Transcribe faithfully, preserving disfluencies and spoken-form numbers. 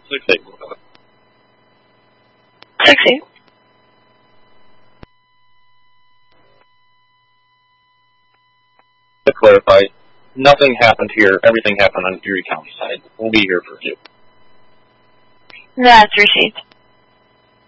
Six eight. Six eight. To clarify, nothing happened here. Everything happened on Erie County side. We'll be here for you. That's received.